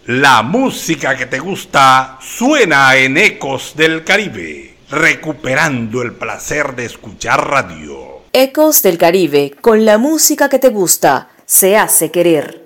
La música que te gusta suena en Ecos del Caribe, recuperando el placer de escuchar radio. Ecos del Caribe, con la música que te gusta, se hace querer.